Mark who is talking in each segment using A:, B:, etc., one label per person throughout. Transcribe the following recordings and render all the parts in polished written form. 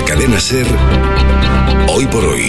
A: Cadena SER, Hoy por Hoy.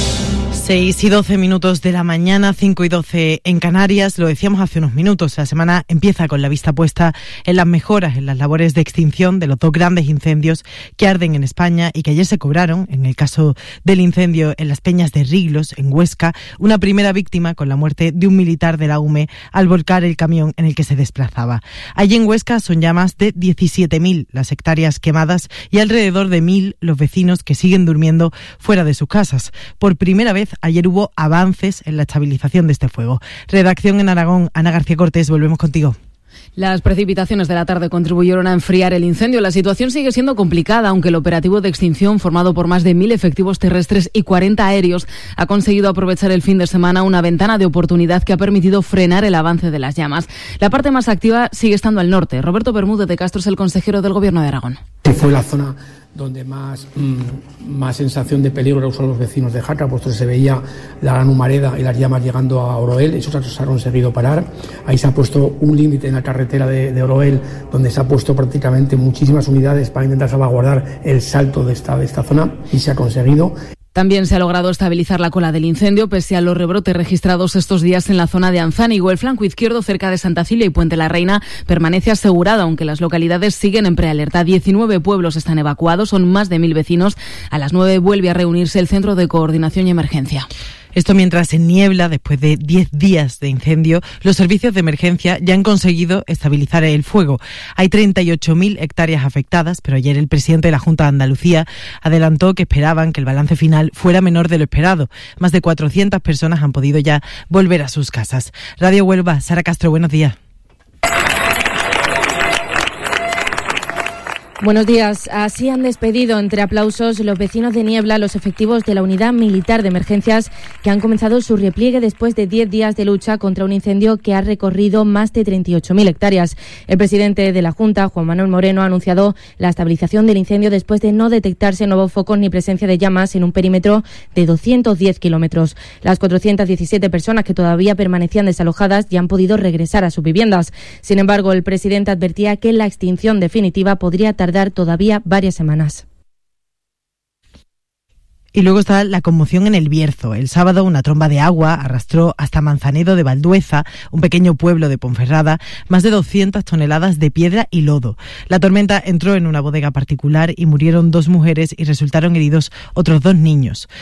B: 6:12 de la mañana, 5:12 en Canarias. Lo decíamos hace unos minutos, la semana empieza con la vista puesta en las mejoras en las labores de extinción de los dos grandes incendios que arden en España y que ayer se cobraron, en el caso del incendio en las Peñas de Riglos, en Huesca, una primera víctima con la muerte de un militar de la UME al volcar el camión en el que se desplazaba. Allí en Huesca son ya más de 17.000 las hectáreas quemadas y alrededor de 1.000 los vecinos que siguen durmiendo fuera de sus casas. Por primera vez ayer hubo avances en la estabilización de este fuego. Redacción en Aragón, Ana García Cortés, volvemos contigo.
C: Las precipitaciones de la tarde contribuyeron a enfriar el incendio. La situación sigue siendo complicada, aunque el operativo de extinción, formado por más de 1.000 efectivos terrestres y 40 aéreos, ha conseguido aprovechar el fin de semana una ventana de oportunidad que ha permitido frenar el avance de las llamas. La parte más activa sigue estando al norte. Roberto Bermúdez de Castro es el consejero del Gobierno de Aragón.
D: Fue la zona donde más sensación de peligro usaron los vecinos de Jaca, puesto que se veía la gran humareda y las llamas llegando a Oroel. Eso se ha conseguido parar. Ahí se ha puesto un límite en la carretera de Oroel, donde se ha puesto prácticamente muchísimas unidades para intentar salvaguardar el salto de esta zona, y se ha conseguido.
C: También se ha logrado estabilizar la cola del incendio pese a los rebrotes registrados estos días en la zona de Anzánigo. El flanco izquierdo, cerca de Santa Cilia y Puente la Reina, permanece asegurado, aunque las localidades siguen en prealerta. 19 pueblos están evacuados, son más de 1.000 vecinos. A las 9 vuelve a reunirse el Centro de Coordinación y Emergencia.
B: Esto mientras en Niebla, después de 10 días de incendio, los servicios de emergencia ya han conseguido estabilizar el fuego. Hay 38.000 hectáreas afectadas, pero ayer el presidente de la Junta de Andalucía adelantó que esperaban que el balance final fuera menor de lo esperado. Más de 400 personas han podido ya volver a sus casas. Radio Huelva, Sara Castro, buenos días.
E: Buenos días. Así han despedido entre aplausos los vecinos de Niebla los efectivos de la Unidad Militar de Emergencias que han comenzado su repliegue después de 10 días de lucha contra un incendio que ha recorrido más de 38.000 hectáreas. El presidente de la Junta, Juan Manuel Moreno, ha anunciado la estabilización del incendio después de no detectarse nuevos focos ni presencia de llamas en un perímetro de 210 kilómetros. Las 417 personas que todavía permanecían desalojadas ya han podido regresar a sus viviendas. Sin embargo, el presidente advertía que la extinción definitiva podría tardar todavía varias semanas.
B: Y luego está la conmoción en El Bierzo. El sábado una tromba de agua arrastró hasta Manzanedo de Valdueza, un pequeño pueblo de Ponferrada, más de 200 toneladas de piedra y lodo. La tormenta entró en una bodega particular y murieron 2 mujeres y resultaron heridos otros 2 niños.